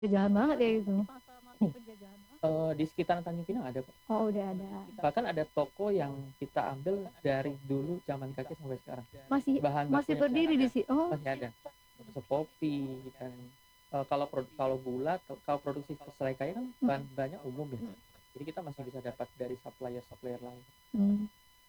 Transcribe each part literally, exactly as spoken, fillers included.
Jalan banget ya itu. Eee, di sekitaran Tanjung Pinang ada kok. Oh, udah ada. Bahkan ada toko yang kita ambil dari dulu zaman kakek sampai sekarang. Masih Bahan masih bakunya masih berdiri ada di si oh. masih ada. Termasuk kopi dan, eee, kalau prod kalau gula atau kalau produksi selai kaya kan Mhm. bahan-bahannya umum ya. Mhm. Jadi kita masih bisa dapat dari supplier-supplier lain. Mmm.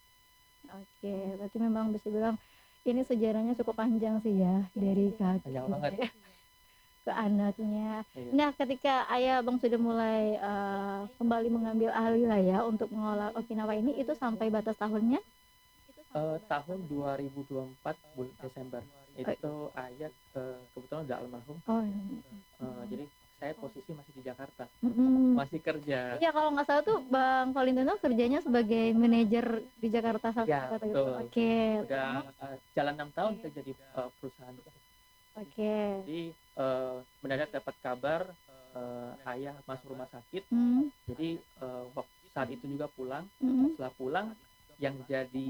Oke, berarti memang bisa bilang ini sejarahnya cukup panjang sih ya, dari Panjang kakek banget. ke anaknya. Iya. Nah, ketika ayah, Abang, sudah mulai, eee, kembali mengambil alih lah ya untuk mengolah Okinawa ini, itu sampai batas tahunnya? Eee, tahun dua ribu dua puluh empat bul Desember. Oi Itu ayah, eee, kebetulan udah almarhum. Oh, mhm Eee, mhm. jadi saya posisi masih di Jakarta, Mhm. masih kerja. Iya, kalau nggak salah tuh Bang Valentino kerjanya sebagai manajer di Jakarta Iya, itu. betul. Oke, Udah, terus? eee, jalan enam tahun kerja di, eee, perusahaan itu. Oke. Jadi, eee, mendadak dapat kabar, eee, ayah masuk rumah sakit. Mmm. Jadi, eee, wak saat itu juga pulang. Mhm. Setelah pulang, yang jadi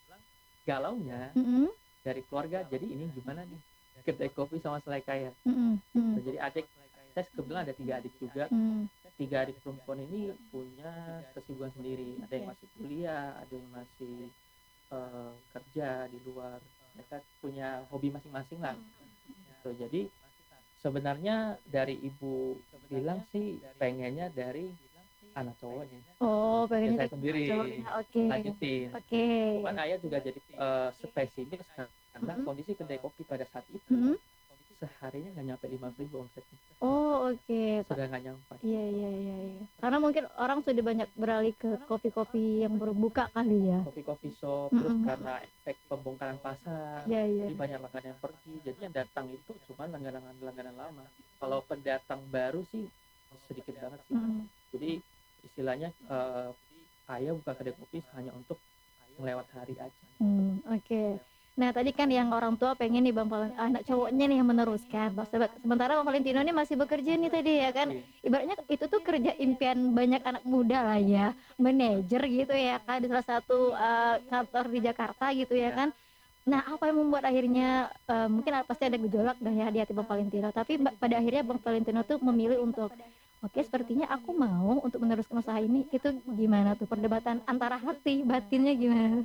galaunya Mhm. dari keluarga, jadi ini gimana nih, kedai kopi sama selai kaya. Mhm mhm. Jadi adik saya kebetulan ada tiga adik juga. Mmm. tiga adik perempuan ini punya kesibukan sendiri. Ada yang Oke. masih kuliah, ada yang masih, eee, kerja di luar. Mereka punya hobi masing-masing lah. Gitu, jadi sebenarnya dari ibu bilang sih pengennya dari anak cowoknya. Oh, Ya pengennya saya dari anak sendiri cowoknya, oke. lanjutin. Oke. Cuman ayah juga jadi, eee, spesimis karena Mhm. kondisi kedai kopi pada saat itu, Mhm. seharinya nggak nyampe lima ratus ribu omsetnya. Oh, oke. Ka Sudah nggak nyampe. iya iya iya iya. Karena mungkin orang sudah banyak beralih ke kopi-kopi yang baru buka kali ya? Kopi coffee shop, terus Mhm. karena efek pembongkaran pasar, Iya iya. jadi banyak langganan yang pergi. Jadi yang datang itu cuma langganan-langganan lama. Kalau pendatang baru sih sedikit banget sih. Mhm. Jadi istilahnya, eee, ayah buka kedai kopi hanya untuk melewat hari aja. Mmm, oke. Nah, tadi kan yang orang tua pengen nih Bang Valen anak cowoknya nih yang meneruskan. Bak sebe sementara Bang Valentino ini masih bekerja nih tadi ya kan. Iya. Ibaratnya itu tuh kerja impian banyak anak muda lah ya, manajer gitu ya kan di salah satu, eee, kantor di Jakarta gitu ya Ya. kan. Nah, apa yang membuat akhirnya, eee, mungkin a pasti ada gejolak dah ya di hati Bang Valentino, tapi ba pada akhirnya Bang Valentino tuh memilih untuk, "Oke, sepertinya aku mau untuk meneruskan usaha ini." Itu gimana tuh perdebatan antara hati, batinnya gimana?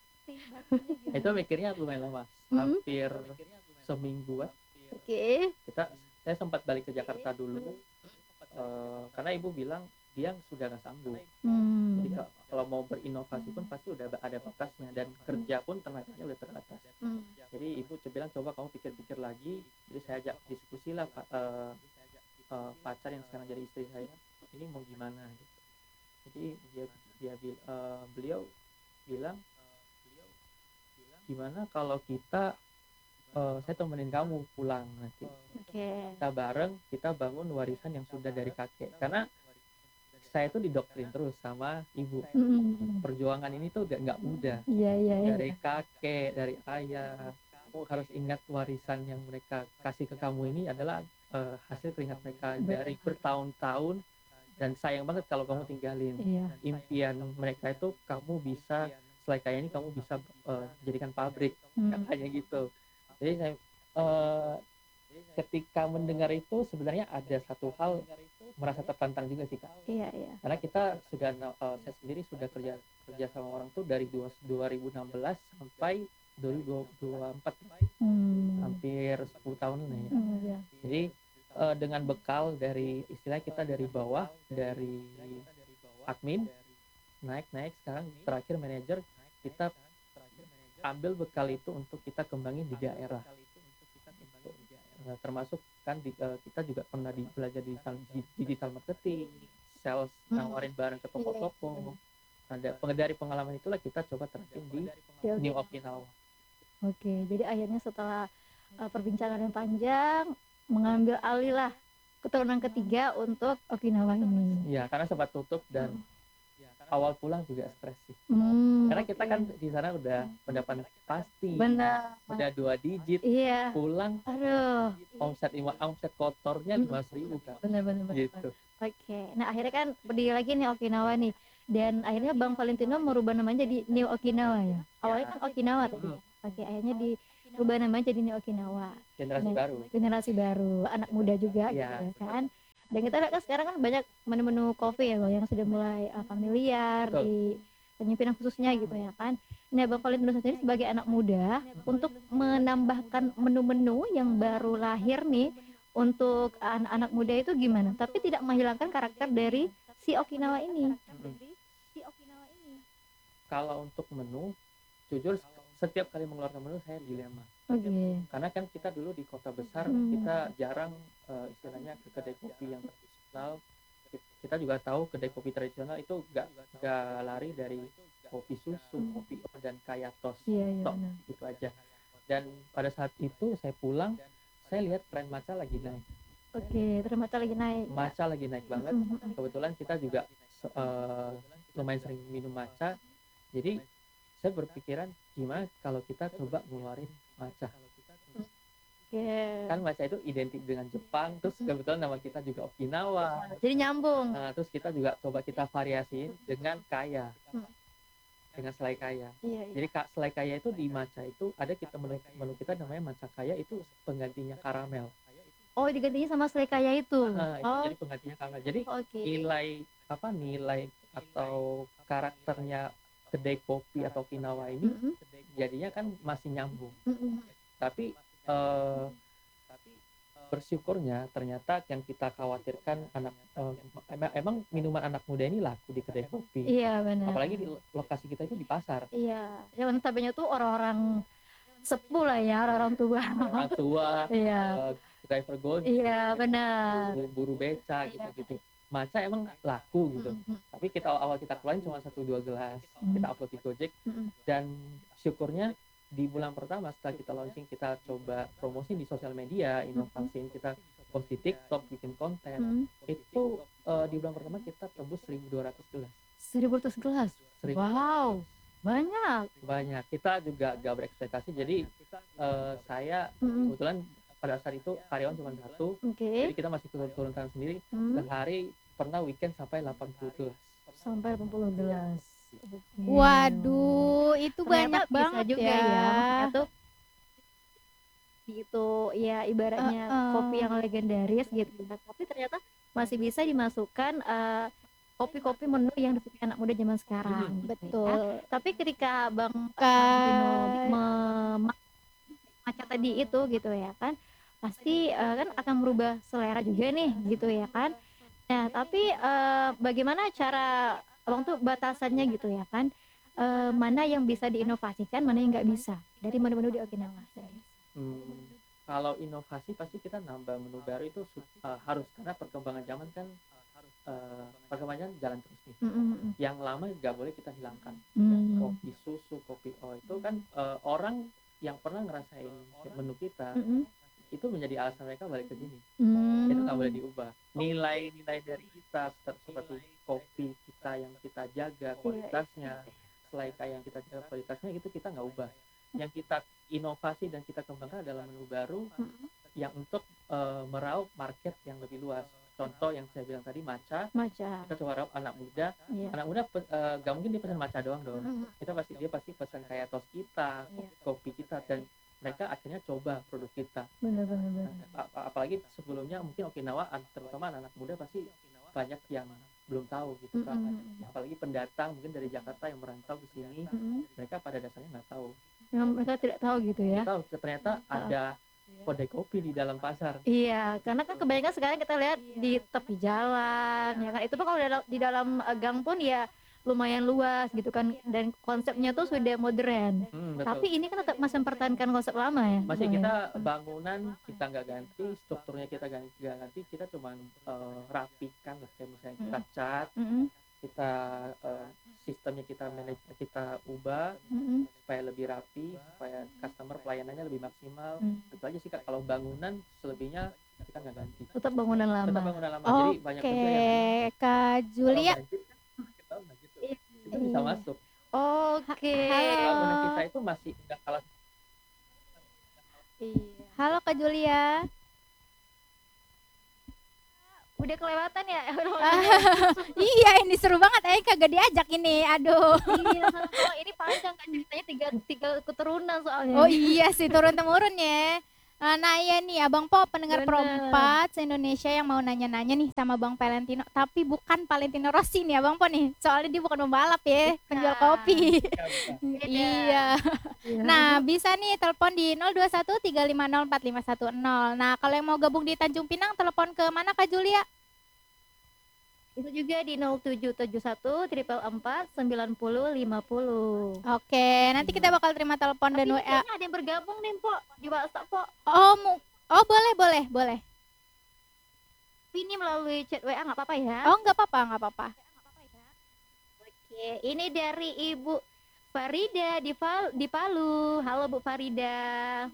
Itu mikirnya lumayan lama, Mhm. hampir semingguan. Oke. Kita saya sempat balik ke Jakarta dulu, eee, karena ibu bilang dia sudah nggak sanggup. Jadi Mmm. ka kalau mau berinovasi pun pasti udah ba ada batasnya dan Mmm. kerja pun tenaganya udah terbatas. Mmm. Jadi ibu ce bilang, "Coba kamu pikir-pikir lagi." Jadi saya ajak diskusi lah, pa eee eee, pacar yang sekarang jadi istri saya, "Ini mau gimana?" Gitu. Jadi dia dia bil eee, beliau bilang "Gimana kalau kita, eee, saya temenin kamu pulang nanti. Oke. Kita bareng, kita bangun warisan yang sudah dari kakek." Karena saya tuh didoktrin terus sama ibu. Mhm mhm. Perjuangan ini tuh nggak nggak mudah. Iya iya Dari iya. kakek, dari ayah, kamu harus ingat warisan yang mereka kasih ke kamu ini adalah, eee, hasil keringat mereka dari Benar. bertahun-tahun dan sayang banget kalau kamu tinggalin. Iya. Impian mereka itu kamu bisa selai kaya ini kamu bisa, eee, jadikan pabrik, Mmm. katanya gitu. Jadi saya eee, ketika mendengar itu sebenarnya ada satu hal merasa tertantang juga sih, Kak. Iya iya. Karena kita sudah ne eee, saya sendiri sudah kerja kerja sama orang tuh dari duas dua ribu enam belas sampai dua ribu dua dua empat. Mmm. Hampir sepuluh tahunan ya. Mmm, iya. Jadi, eee, dengan bekal dari istilahnya kita dari bawah, dari admin, naik naik sekarang terakhir manajer, kita ambil bekal itu untuk kita kembangin di daerah. Gitu. Eee, termasuk kan di eee, kita juga pernah di belajar digital di digital marketing, sales Mmm. nawarin barang ke Iya iya. toko-toko. Ada penge dari pengalaman itulah kita coba terapin di Iya, New oke. Okinawa. Oke, jadi akhirnya setelah, eee, perbincangan yang panjang, mengambil alih lah keturunan ketiga untuk Okinawa ini. Iya, karena sempat tutup dan Mhm. awal pulang juga stres sih. Mmm, Karena kita kan oke. di sana udah pendapatan pasti, Bener. udah dua digit, Iya. pulang Aduh. omset lima omset kotornya Mhm. lima ratus ribu, Kak. Bener bener bener bener. Gitu. Oke, nah akhirnya kan berdiri lagi nih Okinawa nih, dan akhirnya Bang Valentino merubah namanya jadi New Okinawa ya? Awalnya Ya. kan Okinawa tadi Mhm. ya? Oke, akhirnya dirubah namanya jadi New Okinawa. Generasi Nah, baru. generasi baru, anak muda juga gitu Iya. kan. Dan kita lihat kan sekarang kan banyak menu-menu kopi ya Bang yang sudah mulai uh, familiar Betul. di penyimpinan khususnya gitu ya kan. Nah Bang Valentino sendiri sebagai anak muda untuk menambahkan menu-menu yang baru lahir nih untuk anak-anak muda itu gimana? Tapi tidak menghilangkan karakter dari si Okinawa ini. Mm-mm. Kalau untuk menu, jujur setiap kali mengeluarkan menu saya dilema. Oke. Karena kan kita dulu di kota besar, Hmm. kita jarang uh, istilahnya ke kedai kopi yang tradisional. Kita juga tahu kedai kopi tradisional itu gak, gak lari dari kopi susu, Hmm. kopi o dan kaya tos, Iya iya tok, benar. gitu aja. Dan pada saat itu saya pulang, saya lihat tren matcha lagi naik. Oke, terus matcha lagi naik. Matcha lagi naik banget. Mm, mm, mm. Kebetulan kita juga uh, lumayan sering minum matcha. Jadi saya berpikiran gimana kalau kita coba ngeluarin matcha. Oke. Kan matcha itu identik dengan Jepang, terus kebetulan nama kita juga Okinawa. Jadi nyambung. Nah, terus kita juga coba kita variasiin dengan kaya, Hmm. dengan selai kaya. Iya, iya. Jadi kak selai kaya itu di matcha itu ada kita menu, menu kita namanya matcha kaya, itu penggantinya karamel. Oh, digantinya sama selai kaya itu. Nah, itu Oh, jadi penggantinya karamel. Jadi oke. nilai apa nilai atau karakternya kedai kopi atau Okinawa ini Mm-mm, jadinya kan masih nyambung. mm-mm. Tapi eh, bersyukurnya ternyata yang kita khawatirkan anak eh, emang, emang minuman anak muda ini laku di kedai kopi. Iya benar. Apalagi di lo- lokasi kita itu di pasar. Iya, yang notabene tuh orang-orang sepuh lah ya, orang-orang tua. Orang tua, Iya, eh, driver gojek, iya benar. buru beca gitu-gitu. Matcha emang laku gitu. Mm-mm, Tapi kita awal kita keluarin cuma satu dua gelas. Hmm. Kita upload di Gojek mm-mm. dan syukurnya di bulan pertama setelah kita launching, kita coba promosi di sosial media, inovasiin, kita post di TikTok, bikin konten. Mm. Itu eh, di bulan pertama kita tembus seribu dua ratus gelas. seribu ratus gelas. Seribu. Wow, banyak. Banyak. Kita juga gak berekspektasi. Jadi eh, saya Mm-mm. kebetulan pada saat itu karyawan cuma satu. Oke. Jadi kita masih turun-turun tangan sendiri. Hmm. Sehari pernah weekend sampai delapan puluh gelas. Sampai delapan puluh gelas. Oke. Waduh, itu Ternyata banyak bisa banget juga ya. ya. Maksudnya tuh itu ya ibaratnya Uh-uh. kopi yang legendaris gitu kan. Tapi ternyata masih bisa dimasukkan eh, kopi-kopi menu yang disukai anak muda zaman sekarang. gitu ya. Betul. Tapi ketika Bang Kan. Vino memaca tadi itu gitu ya kan, pasti eh, kan akan merubah selera juga nih gitu ya kan. Nah tapi eh, bagaimana cara Abang tuh batasannya gitu ya kan, eh, mana yang bisa diinovasikan, mana yang nggak bisa dari menu-menu di Okinawa. Hmm, kalau inovasi pasti kita nambah menu baru itu su- uh, harus, karena perkembangan zaman kan uh, perkembangan zaman jalan terus nih. Mm, mm, mm. Yang lama nggak boleh kita hilangkan. Hmm. Kopi susu, kopi o itu kan uh, orang yang pernah ngerasain menu kita Mm, mm. itu menjadi alasan mereka balik ke sini. Hmm. Itu nggak boleh diubah. Nilai-nilai dari kita ser- seperti kopi kita yang kita jaga kualitasnya, selai kaya yang kita jaga kualitasnya, itu kita nggak ubah. Yang kita inovasi dan kita kembangkan adalah menu baru Mm, yang untuk eh, meraup market yang lebih luas. Contoh yang saya bilang tadi, matcha, Maca. kita coba raup anak muda. Iya. Anak muda pe- eh, gak mungkin dia pesan matcha doang dong. Mm, mm. Kita pasti dia pasti pesan kayak tos kita, Iya. kopi kita, dan mereka akhirnya coba produk kita. Benar benar benar. Ap- apalagi sebelumnya mungkin Okinawa, an- terutama anak-anak muda pasti banyak yang belum tahu gitu Mm, kan. mm, mm. Apalagi pendatang mungkin dari Jakarta yang merantau ke sini, Mm, mm. mereka pada dasarnya nggak tahu. Yang mereka tidak tahu gitu ya. Tahu ternyata ada kedai kopi di dalam pasar. Iya, karena kan kebanyakan sekarang kita lihat di tepi jalan, ya kan. Itu pun kalau di dalam, di dalam eh, gang pun ya lumayan luas gitu kan, dan konsepnya tuh sudah modern. Hmm, betul. Tapi ini kan tetap masih mempertahankan konsep lama ya. Masih Bang, ya? kita bangunan kita nggak ganti, strukturnya kita ganti nggak ganti, kita cuman eh, rapikan lah, kayak misalnya kita cat, Mm-mm, kita eh, sistemnya kita manage, kita ubah mm-mm. supaya lebih rapi, supaya customer pelayanannya lebih maksimal. Hmm. Itu aja sih Kak. Kalau bangunan selebihnya kita nggak ganti. Tetap bangunan lama. Tetap bangunan lama. Jadi banyak Oke, juga yang Kak Julia. kalau banjir, kita nggak gitu. Iya. Itu bisa masuk. Oke. Halo. Bangunan kita itu masih nggak kalah. Iya. Halo Kak Julia. Udah kelewatan ya? Iya, ini seru banget. Eh, kagak diajak ini. Aduh. Iya, soalnya ini panjang kan ceritanya tiga tiga keturunan soalnya. Oh iya sih, turun temurun ya. Ah, Nah iya nih Abang Po pendengar Pro Bener. empat se-Indonesia yang mau nanya-nanya nih sama Bang Valentino. Tapi bukan Valentino Rossi nih Abang Po nih. Soalnya dia bukan pembalap ya, penjual kopi. Bukan, bukan. Beda. Iya. Iya. Nah bisa nih telepon di nol dua satu tiga lima nol empat lima satu nol. Nah kalau yang mau gabung di Tanjung Pinang telepon ke mana Kak Julia? Itu juga di nol tujuh tujuh satu triple empat sembilan nol lima nol. Oke, nanti kita bakal terima telepon Tapi dan ini W A. kayaknya ada yang bergabung nih, Pok, di WhatsApp, Pok. Oh, mu- oh boleh boleh boleh. Tapi ini melalui chat W A nggak apa-apa ya? Oh nggak apa-apa nggak apa-apa. Oke, ini dari Ibu Farida di, Val- di Palu. Halo Bu Farida.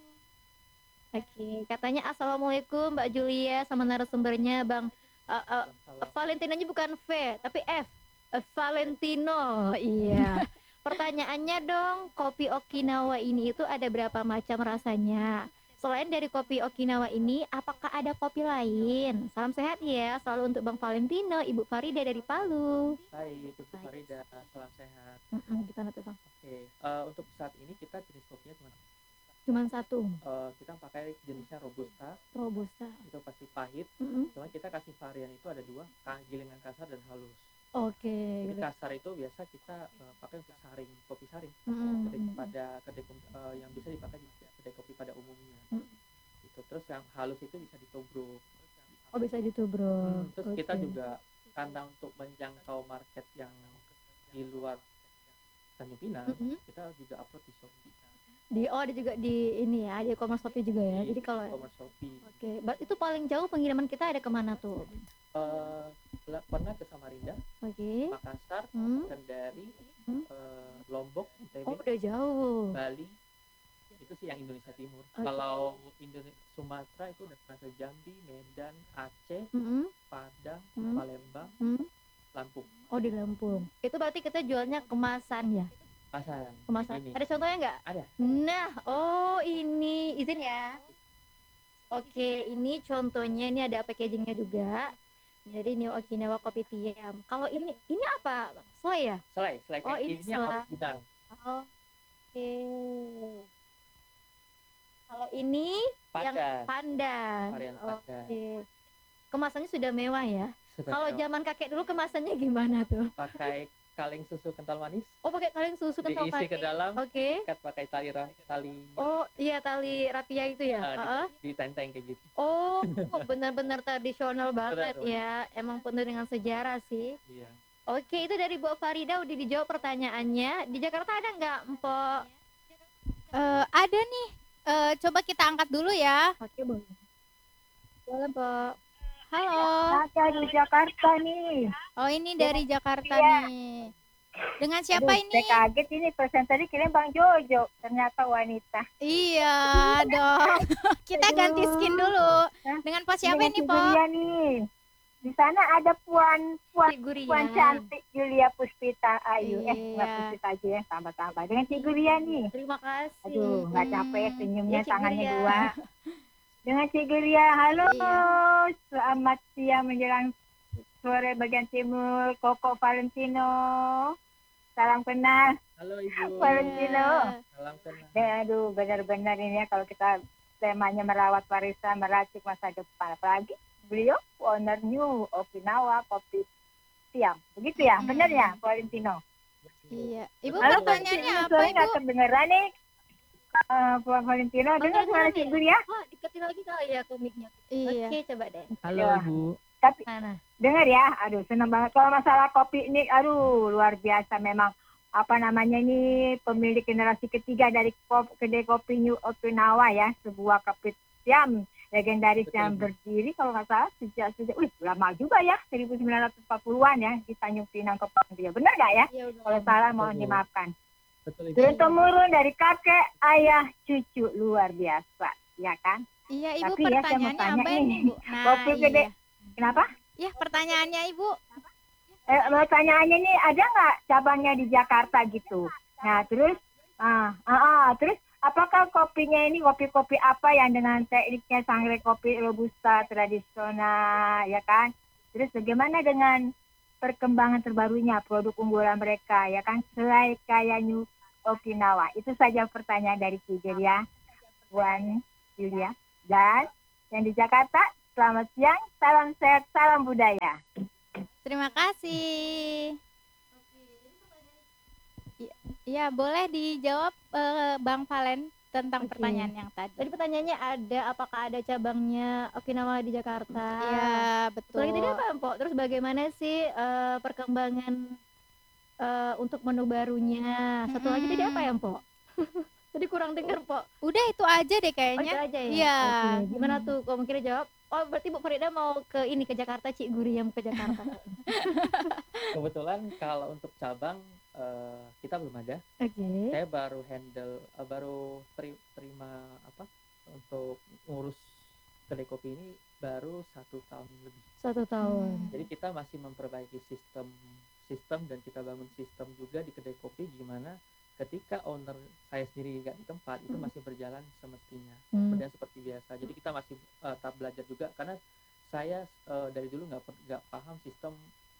Oke, katanya Assalamualaikum Mbak Julia sama narasumbernya Bang uh, uh, Valentinonya bukan V, tapi F. Uh, Valentino. Iya. Pertanyaannya dong, kopi Okinawa ini itu ada berapa macam rasanya? Selain dari kopi Okinawa ini, apakah ada kopi lain? Salam sehat ya, selalu untuk Bang Valentino, Ibu Farida dari Palu. Hai, itu Bu Farida, salam sehat. Mm-mm, gimana tuh Bang? Oke, eh, untuk saat ini kita jenis kopinya cuma Cuman satu, eh, kita pakai jenisnya robusta, robusta. itu pasti pahit. Mm-mm. Cuma kita kasih varian itu ada dua, ka- gilingan kasar dan halus. Oke. Jadi gitu. kasar itu biasa kita eh, pakai untuk saring, kopi saring. Mm-mm. Kedai pada kedai kom- eh, yang bisa dipakai di kedai kopi pada umumnya. Mm. Gitu. Terus yang halus itu bisa ditobrok. Oh bisa ditubruk. Hmm, terus kita Oke. juga karena untuk menjangkau market yang di luar Tanjung Pinang, Mm-mm. kita juga upload di Shopee, Di oh ada juga di ini ya, di e-commerce Shopee juga ya. di Jadi kalau e-commerce Shopee. oke, berarti itu paling jauh pengiriman kita ada kemana tuh? Eh, la- pernah ke Samarinda, Oke. Makassar, Hmm. Kendari, Hmm. eh, Lombok, N T B, Oh udah jauh. Bali. Itu sih yang Indonesia Timur. Oke. Kalau Indonesia Sumatera itu udah pernah ke Jambi, Medan, Aceh, Mm-mm. Padang, Hmm. Palembang, Hmm. Lampung. Oh di Lampung. Itu berarti kita jualnya kemasan ya? Pasang. Kemasan. Ini. Ada contohnya nggak? Ada. Nah, oh ini izin ya. Oke, ini contohnya ini ada packagingnya juga. Jadi New Okinawa Kopi Tiam. Kalau ini ini apa? Soy ya? Selai, selai Oh, kayak ini ini yang selai. original. Oke. Kalau ini yang Pandan. pandan. Varian pandan. Oke. Kemasannya sudah mewah ya. Sudah Kalau tahu. zaman kakek dulu kemasannya gimana tuh? Pakai kaleng susu kental manis, Oh pakai kaleng susu kental diisi ke manis. dalam, Oke. ikat pakai tali ra- tali Oh iya tali rapia itu ya. eh, di- Heeh. ditenteng kayak gitu. Oh benar-benar tradisional banget Benar. ya. Emang penuh dengan sejarah sih. Iya. Oke itu dari Bu Farida udah dijawab pertanyaannya. Di Jakarta ada nggak Mpok? Eh, ada nih. Eh, coba kita angkat dulu ya. Oke boleh. Boleh Mpok. Halo. Ada di Jakarta nih. Oh ini dari Jakarta Iya. nih. Dengan siapa Aduh, ini? Saya kaget ini persen tadi kirim Bang Jojo. Ternyata wanita. Iya dong. Kita ganti skin dulu. Hah? Dengan Pak siapa Dengan ini, si Po? Julia nih. Di sana ada puan puan Figurian. puan cantik Julia Puspita Ayu. Eh, Iya. nggak Puspita aja ya, tambah-tambah. Dengan si Julia nih. Terima kasih. Aduh, nggak capek Hmm. senyumnya, Ya, Cik tangannya Julia. dua. Dengan si Julia, halo. Iya. Selamat siang menjelang sore bagian timur. Koko Valentino. Salam kenal. Halo Ibu. Valentino. Salam kenal. Ya, aduh, benar-benar ini ya kalau kita temanya merawat warisan, meracik masa depan. Apalagi beliau owner New Okinawa Kopi Tiam. Begitu ya, Hmm. benar ya, Valentino? Iya. Ibu Halo, pertanyaannya Valentino, apa, sorry Ibu? nggak kedengeran nih. Eh, Puan Valentino, dengar Kedengeran suara ya? si Julia? Oh, diketin lagi kali ya komiknya. Iya. Oke, coba deh. Halo Ya. Ibu. Tapi Mana? dengar ya, aduh senang banget. Kalau masalah kopi ini, aduh luar biasa memang. Apa namanya ini pemilik generasi ketiga dari kop- kedai kopi New Okinawa ya, sebuah kopi Tiam legendaris Betul, yang Bu. berdiri kalau nggak salah sejak sejak, wih lama juga ya, seribu sembilan ratus empat puluhan ya di Tanjung Pinang Kepulauan Riau. Benar nggak ya? Iya udah. Kalau salah mohon Betul. dimaafkan. Betul Ibu. Turun temurun dari kakek, ayah, cucu, luar biasa, ya kan? Iya, Ibu Tapi ya, saya mau pertanyaannya tanya apa nih. ini, Bu? Nah, Kopi gede. iya. Kenapa? Ya, pertanyaannya Ibu. Eh, pertanyaannya nih ada nggak cabangnya di Jakarta gitu? Nah terus, ah, ah, ah, terus apakah kopinya ini kopi-kopi apa yang dengan tekniknya sangrai kopi robusta tradisional, ya kan? Terus bagaimana dengan perkembangan terbarunya produk unggulan mereka, ya kan? Selai kayak New Okinawa. Itu saja pertanyaan dari Julia, Puan Julia. Dan yang di Jakarta, selamat siang, salam sehat, salam budaya. Terima kasih. I- Iya, boleh dijawab eh, Bang Valen tentang Oke. pertanyaan yang tadi. Tadi pertanyaannya ada apakah ada cabangnya Okinawa di Jakarta? Iya, Satu betul. lagi tadi apa, Mpok? Terus bagaimana sih eh, perkembangan eh, untuk menu barunya? Satu lagi tadi apa ya, Mpok? Tadi kurang dengar, Mpok. Udah itu aja deh Oh, itu kayaknya. aja ya? Iya. Oke. Gimana tuh? Kok mungkin jawab? Oh, berarti Bu Farida mau ke ini, ke Jakarta, Cik Guriyam ke Jakarta. Kebetulan kalau untuk cabang eh, kita belum ada. Oke. Saya baru handle eh, baru teri- terima apa untuk ngurus kedai kopi ini baru satu tahun lebih. Satu tahun. Hmm. Jadi kita masih memperbaiki sistem sistem dan kita bangun sistem juga di kedai kopi gimana ketika owner saya sendiri nggak di tempat itu Hmm. masih berjalan semestinya, Hmm. berjalan seperti biasa. Jadi kita masih eh, tahap belajar juga karena saya eh, dari dulu nggak per- nggak paham sistem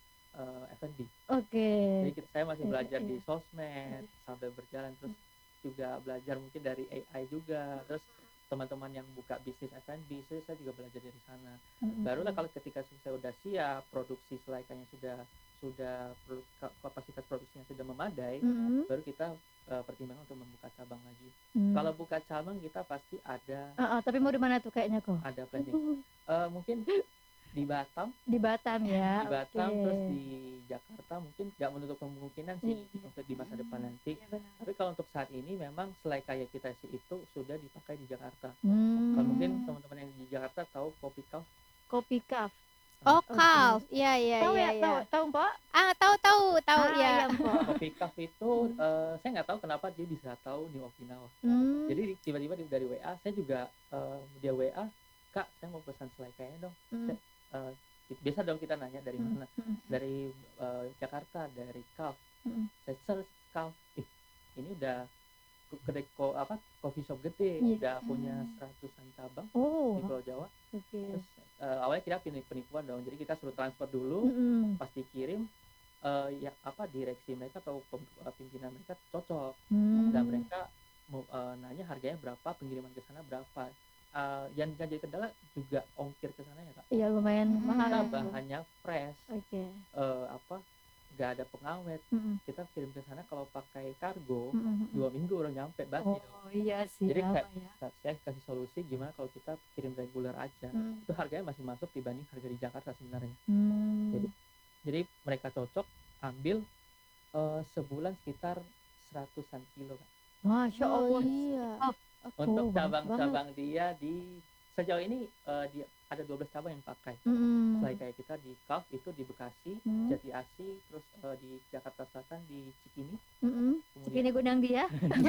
eh, F and B. Oke. Jadi kita, saya masih Iya, belajar iya. di sosmed sambil berjalan, terus juga belajar mungkin dari A I juga, terus teman-teman yang buka bisnis F and B, saya, saya juga belajar dari sana. Mm-mm. Barulah kalau ketika saya sudah siap, produksi selaikanya sudah sudah produ- ka- kapasitas produksinya sudah memadai, Mm-mm. baru kita eh, pertimbangkan untuk membuka cabang lagi. Hmm. Kalau buka cabang kita pasti ada Ah, ah, tapi mau di mana tuh kayaknya kok? ada planning. Eh, mungkin di Batam, Di Batam ya. di Batam, Oke. terus di Jakarta mungkin nggak menutup kemungkinan sih Iya. untuk di masa depan nanti. Iya, benar. Tapi kalau untuk saat ini memang selai kaya kita sih itu sudah dipakai di Jakarta. Hmm. Kalau mungkin teman-teman yang di Jakarta tahu kopi kau. Kopi Kaf. Oh, Oke. Calf. Iya, iya, Tahu iya, ya, iya. tahu, tahu, Mpok? Ah, tahu tahu tahu Ah, ya. iya, Mpok. Kopi kau itu eh, saya nggak tahu kenapa dia bisa tahu di Okinawa. Hmm. Jadi tiba-tiba di- dari W A saya juga eh, dia W A, Kak, saya mau pesan selai kayaknya dong. Hmm. Eh, biasa dong kita nanya dari Hmm. mana? Hmm. Dari eh, Jakarta, dari Calf. Hmm. Saya search Calf. Ih, ini udah ke- kedai ko, apa coffee shop gede, Iya. udah punya seratusan cabang Oh, di Pulau Jawa. oke. Terus eh, awalnya kita peni- penipuan dong, jadi kita suruh transfer dulu, Mm-mm. pas dikirim eh, ya apa direksi mereka atau pem- eh, pimpinan mereka cocok, Hmm. dan mereka mau eh, nanya harganya berapa, pengiriman ke sana berapa. Eh, yang nggak jadi kendala juga ongkir ke sana ya kak. Iya, lumayan Hmm. mahal. Kita ya. bahannya fresh, Oke. eh, apa nggak ada pengawet. Mm-mm. Kita kirim ke sana kalau pakai kargo Mm-mm. dua minggu udah nyampe basi. Oh, iya sih. Jadi apa kayak- ya? Nah, saya kasih solusi gimana kalau kita kirim reguler aja. Hmm. Itu harganya masih masuk dibanding harga di Jakarta sebenarnya. Hmm. Jadi Jadi mereka cocok ambil eh, sebulan sekitar seratusan kilo Kak. Masya Oh, Allah. iya. Oh, Untuk banget cabang-cabang dia di sejauh ini eh, dia ada dua belas cabang yang pakai. Mm-mm. Selain kayak kita di Calf itu di Bekasi, Hmm. Jati Asih, terus eh, di Jakarta Selatan di Cikini, Mm-mm. kemudian Cikini Gudang dia.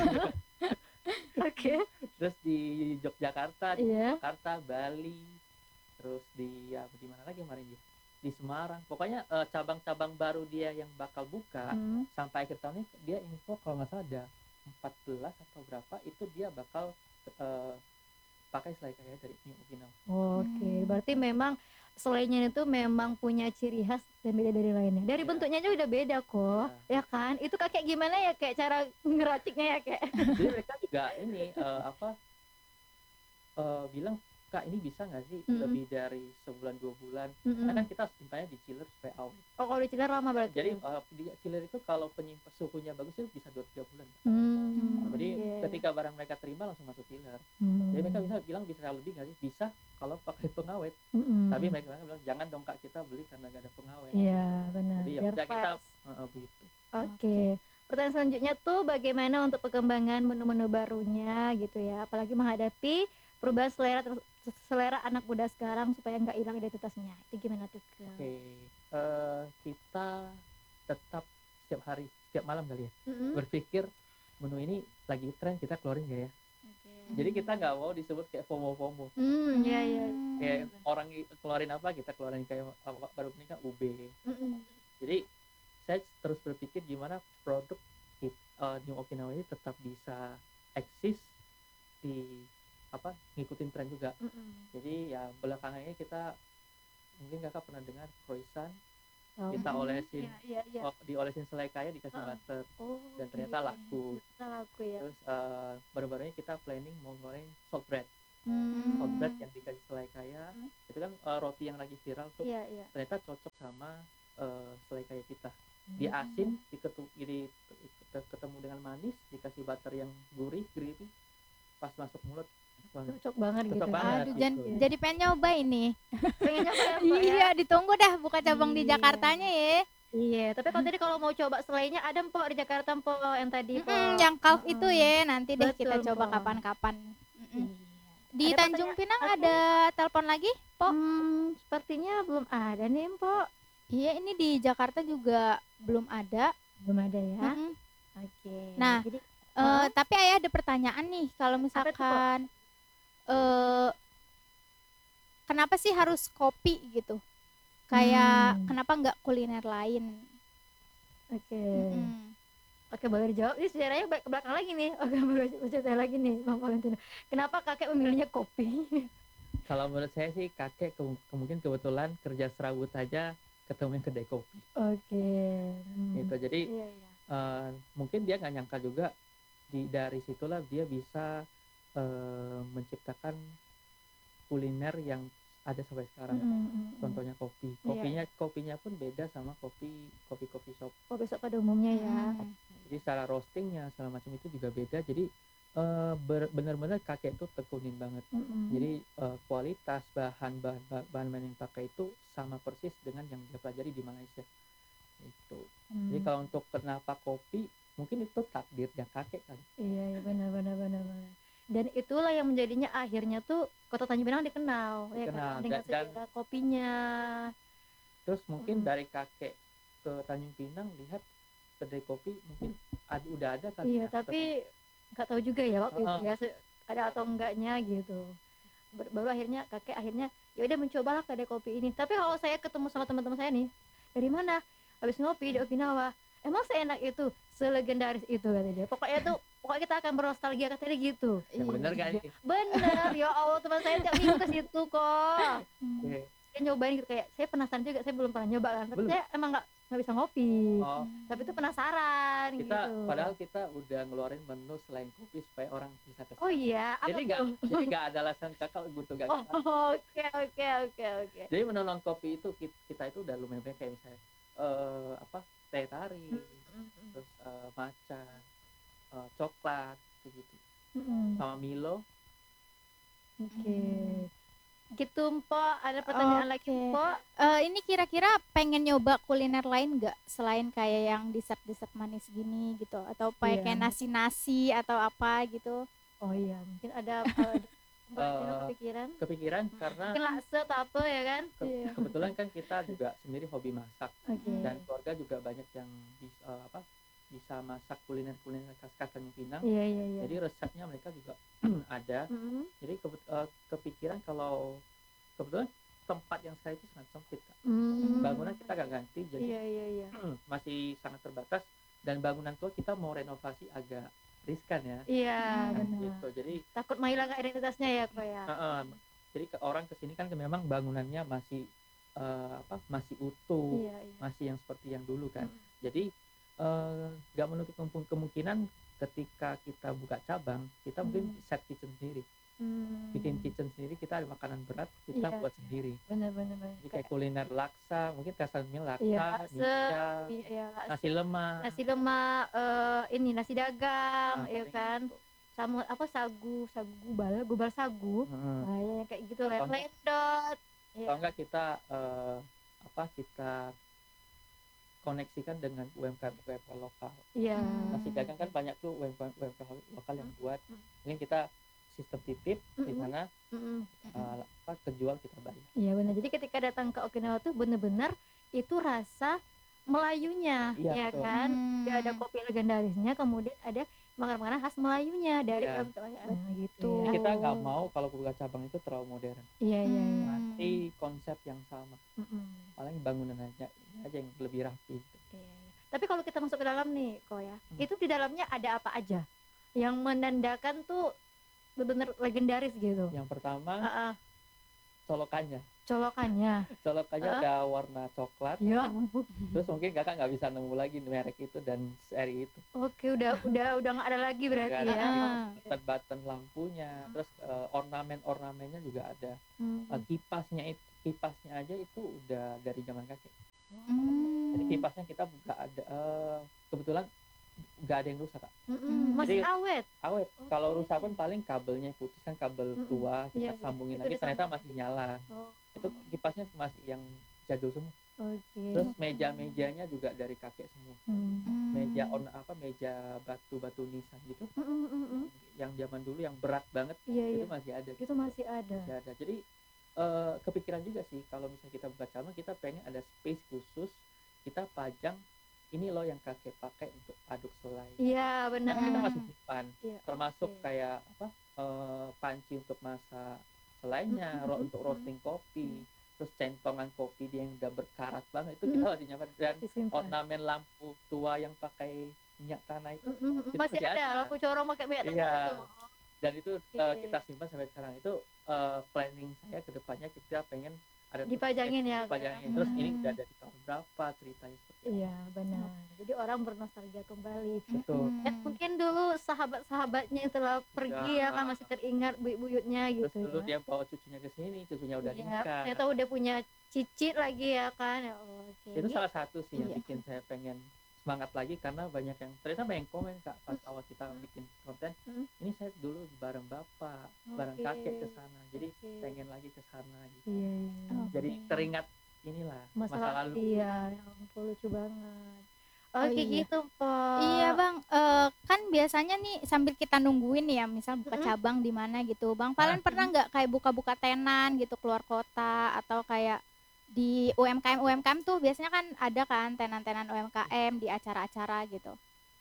Oke. terus di Yogyakarta, di Iya. Jakarta, Bali, terus di ya di mana lagi kemarin dia? Di Semarang. Pokoknya eh, cabang-cabang baru dia yang bakal buka Hmm. sampai akhir tahun ini dia info kalau nggak salah ada empat belas atau berapa itu dia bakal eh, pakai selai kaya dari New Okinawa. Oke, Hmm. berarti memang selainya itu memang punya ciri khas dan beda dari lainnya. Dari Iya. bentuknya aja udah beda kok, ya kan? Itu kakek gimana ya, kayak cara ngeraciknya ya kayak? Jadi mereka juga ini eh, apa eh, bilang Kak ini bisa nggak sih Mm-mm. lebih dari sebulan dua bulan? Mm-mm. Karena kan kita simpannya di chiller supaya awet. Oh, kalau di chiller lama berarti. Jadi eh, di chiller itu kalau penyimpan suhunya bagus itu bisa dua tiga bulan. Hmm, Jadi oke. ketika barang mereka terima langsung masuk chiller. Hmm. Jadi mereka bisa bilang bisa lebih nggak sih? Bisa kalau pakai pengawet. Mm-mm. Tapi mereka bilang jangan dong Kak kita beli karena nggak ada pengawet. Iya, benar. Jadi ya Biar udah kita pas. eh, eh, begitu. Oke. Pertanyaan selanjutnya tuh bagaimana untuk perkembangan menu-menu barunya gitu ya, apalagi menghadapi perubahan selera ter- selera anak muda sekarang supaya nggak hilang identitasnya. Itu gimana tuh? Ke? Oke, eh, kita tetap setiap hari, setiap malam kali ya, Mm-mm. berpikir menu ini lagi tren kita keluarin nggak ya. Jadi kita nggak mau disebut kayak FOMO-FOMO. Hmm, iya iya. Kayak orang i- keluarin apa kita keluarin kayak apa, baru menikah U B. Mm-mm. Jadi saya terus berpikir gimana produk hit, eh, New Okinawa ini tetap bisa eksis di apa ngikutin tren juga. Mm-mm. Jadi ya belakangan ini kita mungkin kakak pernah dengar croissant Tahu. kita olesin Iya iya iya. oh, diolesin selai kaya dikasih Ah. butter. Oh, dan ternyata iya. laku. Ternyata laku ya. Terus eh, baru-baru ini kita planning mau ngeluarin salt bread. Hmm. hot bread yang dikasih selai kaya. Itu kan eh, roti yang lagi viral tuh, Iya, iya. ternyata cocok sama eh, selai kaya kita. Di asin, diketu, di, ketemu dengan manis, dikasih butter yang gurih, gravy, pas masuk mulut enak banget. Cocok banget Cocok gitu. banget. Aduh, gitu. jan- jadi pengen nyoba ini. Pengen nyoba ya, Mbak, ya? Iya, ditunggu dah buka cabang di Iya. Jakartanya ya. Iya, tapi kalau tadi kalau mau coba selainya ada Mpok di Jakarta Mpok yang tadi Mm-mm, Mpok. yang kalf Mm-mm. itu ya, nanti deh kita Betul, coba Mpok. kapan-kapan. Mm-mm. Iya. Di Ada Tanjung pertanyaan Pinang lagi? ada telepon lagi, Pok? Hmm, sepertinya belum ada nih Mpok. Iya, ini di Jakarta juga belum ada. Belum ada ya. Mm-mm. Oke. Nah, Jadi Eh, Heeh. tapi ayah ada pertanyaan nih, kalau Apa tuh, Pok? misalkan eh kenapa sih harus kopi gitu? Kayak Hmm. kenapa nggak kuliner lain? Oke. Mm-mm. Oke, boleh dijawab. Ini sejarahnya ke belakang lagi nih. Oke, boleh cerita lagi nih Bang Valentino. Kenapa kakek memilihnya kopi? Kalau menurut saya sih kakek ke, kemungkinan kebetulan kerja serabut aja ketemu kedai kopi. Oke. Hmm. Gitu. Jadi Iya, iya. eh, mungkin dia nggak nyangka juga di dari situlah dia bisa eh, menciptakan kuliner yang ada sampai sekarang. Mm, mm, mm. Contohnya kopi. Iya. Kopinya kopinya pun beda sama kopi kopi kopi shop. Oh, besok pada umumnya ya. Mm. Jadi secara roastingnya segala macam itu juga beda. Jadi eh, ber- benar-benar kakek itu tekunin banget. Mm, mm. Jadi eh, kualitas bahan bahan bahan bahan yang pakai itu sama persis dengan yang dia pelajari di Malaysia. Itu. Hmm. Jadi kalau untuk kenapa kopi, mungkin itu takdirnya kakek kali. Iya, iya, benar benar benar benar. Dan itulah yang menjadinya akhirnya tuh Kota Tanjung Pinang dikenal, ya Dikenal, kan, dengan dan- dan- sejarah kopinya. Terus mungkin Mm. dari kakek ke Tanjung Pinang lihat kedai kopi mungkin ada, udah ada kali. Iya, ya, tapi nggak tahu juga ya waktu itu Heeh. ya se- ada atau enggaknya gitu. Ber- baru akhirnya kakek akhirnya ya udah mencobalah kedai kopi ini. Tapi kalau saya ketemu sama teman-teman saya nih, dari mana? Habis ngopi di Okinawa. Emang seenak itu, selegendaris itu kata dia. Pokoknya tuh pokoknya kita akan bernostalgia katanya gitu. yang bener kan? Iya. Bener, ya Allah teman saya tiap minggu ke situ kok. Oke. Saya nyobain gitu kayak saya penasaran juga, saya belum pernah nyoba kan. Tapi Belum? saya emang nggak nggak bisa ngopi. Oh, Tapi itu penasaran kita gitu. padahal kita udah ngeluarin menu selain kopi supaya orang bisa kesana. Oh iya, apa jadi nggak tuh? jadi nggak ada alasan kakak butuh gak Oh, oke oke oke oke. Jadi menu non kopi itu kita, kita itu udah lumayan banyak kayak misalnya eh, apa teh tarik, terus eh, matcha, eh, coklat gitu, Mm-mm. sama Milo. Oke. Gitu Mpok, ada pertanyaan lagi Oke. Mpok? Eh, ini kira-kira pengen nyoba kuliner lain nggak selain kayak yang dessert-dessert manis gini gitu, atau kayak Iya. kayak nasi-nasi atau apa gitu? Oh iya, mungkin ada uh, Mbak Tina Eh, kepikiran. Kepikiran karena Mungkin laksa atau apa ya kan? ke- Iya. kebetulan kan kita juga sendiri hobi masak Oke. dan keluarga juga banyak yang bisa eh, apa bisa masak kuliner-kuliner khas-khas Tanjung Pinang. Iya iya iya. Jadi resepnya mereka juga ada. Mm-mm. Jadi kebet- eh, kepikiran kalau kebetulan tempat yang saya itu sangat sempit, Kak. Mm. Bangunan kita gak ganti, jadi Iya iya iya. masih sangat terbatas, dan bangunan tua kita mau renovasi agak riskan ya. Iya Kan benar. gitu. Jadi Takut menghilang identitasnya ya kok ya. eh, eh, jadi ke orang kesini kan memang bangunannya masih eh, apa masih utuh, Iya iya. masih yang seperti yang dulu kan. Mm. Jadi eh, nggak menutup kemung- kemungkinan ketika kita buka cabang, kita mungkin Hmm. set kitchen sendiri, Hmm. bikin kitchen sendiri, kita ada makanan berat kita Iya. buat sendiri. Benar benar benar. Jadi kayak kuliner laksa, mungkin tekstilnya laksa, Iya, laksa, mica, Iya, laksa. nasi lemak, Nasi lemak, eh, ini nasi dagang, nah, ya kayak kan? gitu. Sama apa sagu, sagu gubal, gubal sagu. Heeh. Nah, ya, kayak gitu lah, Contoh- lendot. Ya. Atau enggak kita eh, apa kita koneksikan dengan U M K M U M K M lokal. Iya. Hmm. Nasi dagang kan banyak tuh U M K U M K lokal yang buat. Hmm. Mungkin kita sistem titip di Mm-mm. mana Mm-mm. eh, apa kejual kita bayar. Iya benar. Jadi ketika datang ke Okinawa tuh bener-bener itu rasa Melayunya, Iya, ya betul. kan? Hmm. Dia ada kopi legendarisnya, kemudian ada makanan-makanan khas Melayunya dari Iya. U M K M. Nah, gitu. Betul. Jadi kita nggak mau kalau buka cabang itu terlalu modern. Iya iya. iya. Hmm. Masih konsep yang sama. Mm-mm. Paling bangunan aja aja yang lebih rapi. Gitu. Iya, iya. Tapi kalau kita masuk ke dalam nih, kok ya, Hmm. itu di dalamnya ada apa aja yang menandakan tuh benar-benar legendaris gitu. Yang pertama Ah, ah, colokannya. colokannya. Colokannya Ah. ada warna coklat, Ya ampun. Terus mungkin kakak nggak bisa nemu lagi merek itu dan seri itu. Oke, udah udah udah nggak ada lagi berarti Nggak ada ya. lagi. Ah. Button-button lampunya, terus eh, ornamen-ornamennya juga ada. Hmm. Eh, kipasnya itu kipasnya aja itu udah dari zaman kakek. Hmm. Jadi kipasnya kita nggak ada, eh, kebetulan nggak ada yang rusak, Kak. Mm-mm, masih Jadi- awet. Awet. Oke. Kalau rusak pun paling kabelnya putus, kan kabel Mm-mm. tua kita Iya, iya. sambungin Itu lagi ternyata disambung. masih nyala. Oh. Itu kipasnya masih yang jadul semua. Oke. Terus meja-mejanya juga dari kakek semua. Hmm. Hmm. Meja on apa meja batu-batu nisan gitu. Mm-mm, mm-mm. Yang zaman dulu yang berat banget Iya, iya. itu masih ada. Itu masih ada. Masih ada. Jadi eh, kepikiran juga sih kalau misalnya kita buka cabang, kita pengen ada space khusus, kita pajang ini loh yang kakek pakai untuk aduk selai. Iya, benar. Karena kita Hmm. masih simpan, Iya, termasuk oke. kayak apa eh, panci untuk masak selainya, Mm-mm, ro- mm-mm, untuk roasting kopi, Mm. terus centongan kopi dia yang udah berkarat banget itu Mm-mm. kita masih nyimpan, dan Disimpan. ornamen lampu tua yang pakai minyak tanah itu, Mm-mm, itu masih masih ada ada. lampu corong pakai minyak tanah Iya. itu. dan itu eh, Oke. kita simpan sampai sekarang. Itu eh, planning saya ke depannya kita pengen ada Dipajangin ya. dipajangin. Terus ini Hmm. udah dari tahun berapa ceritanya seperti apa. Iya, benar. Jadi orang bernostalgia kembali. Betul. Hmm. Dan mungkin dulu sahabat-sahabatnya yang telah pergi Udah. ya kan masih teringat buyut-buyutnya Terus gitu dulu ya. dia bawa cucunya ke sini, cucunya udah Iya, nikah. ternyata udah punya cicit lagi ya kan. Ya, oke. Itu salah satu sih yang Iya. bikin saya pengen semangat lagi, karena banyak yang ternyata banyak yang komen, Kak, pas awal kita bikin konten. Hmm. Ini saya dulu bareng bapak, bareng Oke. kakek ke sana. Jadi Oke. pengen lagi ke sana gitu. Iya, iya. Oh. Jadi Oke. teringat inilah masa, Masalah lalu. iya, ya ampun lucu banget. Oh, Oke iya. gitu, Pak. Iya bang, Eh, kan biasanya nih sambil kita nungguin ya, misal buka Mm-mm. cabang di mana gitu, bang Palen pernah nggak kayak buka-buka tenan gitu keluar kota, atau kayak di U M K M U M K M tuh biasanya kan ada kan tenan-tenan U M K M di acara-acara gitu.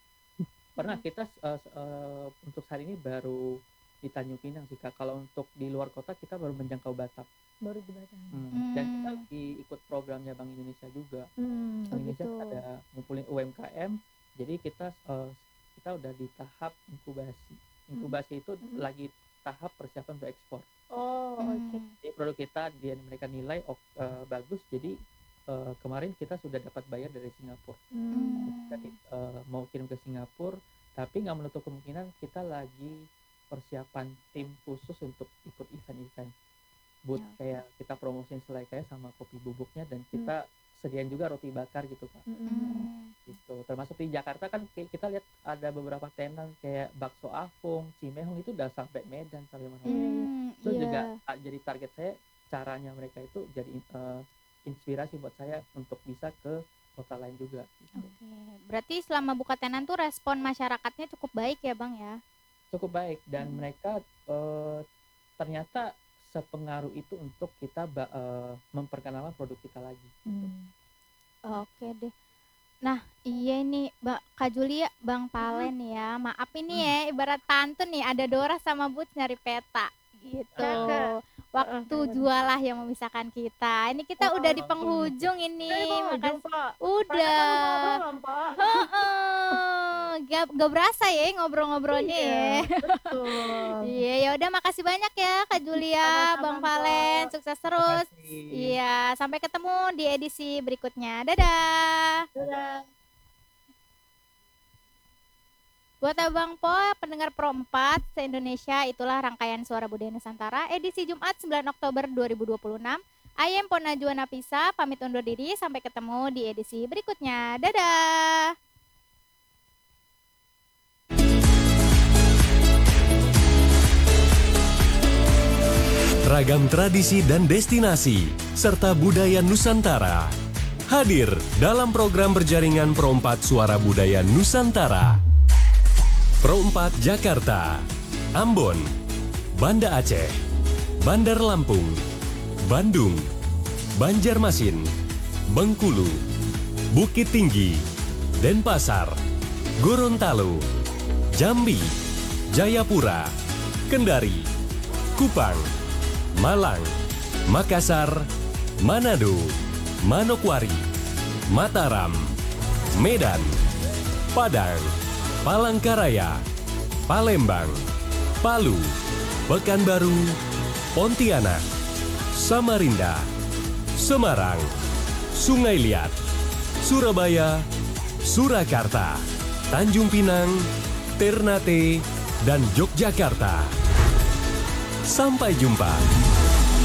Pernah kita eh, eh, untuk saat ini baru di Tanjung Pinang sih, Kak. Kalau untuk di luar kota kita baru menjangkau Batam. Baru di Batam. Hmm. Dan kita Hmm. lagi ikut programnya Bank Indonesia juga. Hmm, Bank Indonesia gitu. ada ngumpulin U M K M. Jadi kita eh, kita udah di tahap inkubasi. Inkubasi itu Hmm. lagi tahap persiapan untuk ekspor. Oh, oke. Hmm. Jadi produk kita dia mereka nilai oh, eh, bagus. Jadi eh, kemarin kita sudah dapat bayar dari Singapura. Hmm. Jadi eh, mau kirim ke Singapura, tapi nggak menutup kemungkinan kita lagi persiapan tim khusus untuk ikut event-event. Buat Ya. kayak kita promosiin selai kayak sama kopi bubuknya, dan kita sediain juga roti bakar gitu, Kak. Hmm. Hmm. Gitu. Termasuk di Jakarta kan kayak kita lihat ada beberapa tenan kayak bakso Afung, Cimehung itu udah sampai Medan, Kalimantan. Hmm, Itu iya. juga ah, jadi target saya, caranya mereka itu jadi eh, inspirasi buat saya untuk bisa ke kota lain juga. Gitu. Oke. Berarti selama buka tenan tuh respon masyarakatnya cukup baik ya bang ya? Cukup baik, dan Hmm. mereka eh, ternyata sepengaruh itu untuk kita ba- eh, memperkenalkan produk kita lagi. Hmm. Oke deh. Nah, iya nih, Mbak Kak Julia, Bang Palen ya. Maaf ini ya, ibarat pantun nih, ada Dora sama Boots nyari peta gitu. Kakak. Waktu Heeh, jualah yang memisahkan kita. Ini kita udah di Oh, penghujung ini. Eh, Bang, Makasih. ujung, Pak. Udah. Padahal Pak. Heeh. Gak, gak berasa ya ngobrol-ngobrolnya ya. Iya, betul. Iya, ya udah makasih banyak ya Kak Julia, Sama-sama, Bang Mbak. Palen, sukses terus. Makasih. Iya, sampai ketemu di edisi berikutnya. Dadah. Dadah. Buat Abang Po, pendengar Pro empat se-Indonesia, itulah rangkaian Suara Budaya Nusantara edisi Jumat sembilan Oktober dua ribu dua puluh enam. I am Pona Juana Pisa, pamit undur diri, sampai ketemu di edisi berikutnya. Dadah. Ragam tradisi dan destinasi, serta budaya Nusantara. Hadir dalam program berjaringan Pro empat Suara Budaya Nusantara. Pro empat Jakarta, Ambon, Banda Aceh, Bandar Lampung, Bandung, Banjarmasin, Bengkulu, Bukit Tinggi, Denpasar, Gorontalo, Jambi, Jayapura, Kendari, Kupang, Malang, Makassar, Manado, Manokwari, Mataram, Medan, Padang, Palangkaraya, Palembang, Palu, Pekanbaru, Pontianak, Samarinda, Semarang, Sungai Liat, Surabaya, Surakarta, Tanjung Pinang, Ternate, dan Yogyakarta. Sampai jumpa.